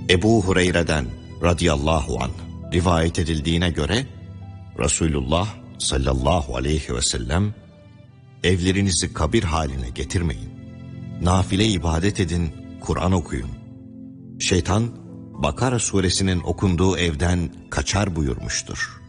Ebu Hureyre'den radıyallahu anh rivayet edildiğine göre Resulullah sallallahu aleyhi ve sellem, evlerinizi kabir haline getirmeyin, nafile ibadet edin, Kur'an okuyun, şeytan Bakara suresinin okunduğu evden kaçar buyurmuştur.